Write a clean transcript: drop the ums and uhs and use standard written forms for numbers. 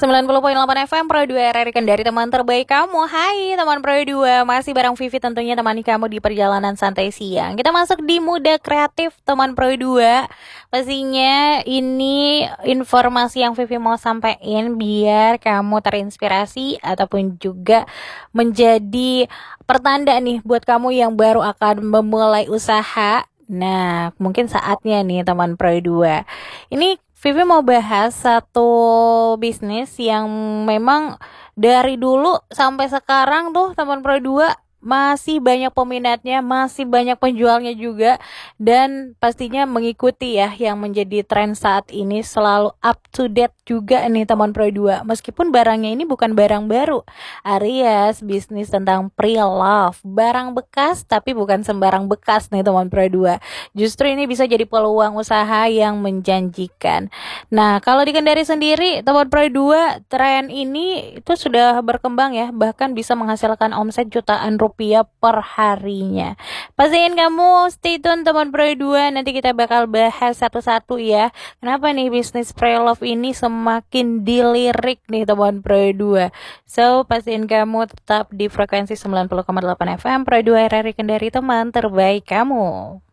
90,8 FM Pro 2 RRI Kendari, teman terbaik kamu. Hai teman Pro 2, masih bareng Vivi tentunya temani kamu di perjalanan santai siang. Kita masuk di Muda Kreatif teman Pro 2. Pastinya ini informasi yang Vivi mau sampaikan biar kamu terinspirasi ataupun juga menjadi pertanda nih buat kamu yang baru akan memulai usaha. Nah, mungkin saatnya nih teman Pro 2. Ini Vivi mau bahas satu bisnis yang memang dari dulu sampai sekarang tuh teman Pro 2 masih banyak peminatnya, masih banyak penjualnya juga, dan pastinya mengikuti ya yang menjadi tren saat ini, selalu up to date juga nih teman Pro 2. Meskipun barangnya ini bukan barang baru, Aries bisnis tentang pre-love, barang bekas tapi bukan sembarang bekas nih teman Pro 2. Justru ini bisa jadi peluang usaha yang menjanjikan. Nah, kalau di Kendari sendiri teman Pro 2, tren ini itu sudah berkembang ya, bahkan bisa menghasilkan omset jutaan rupiah per harinya. Pastiin kamu stay tune teman Pro 2, nanti kita bakal bahas satu-satu ya. Kenapa nih bisnis pre-love ini semakin dilirik nih teman Pro 2. So, pastiin kamu tetap di frekuensi 90,8 FM Pro 2 RRI Kendari, teman terbaik kamu.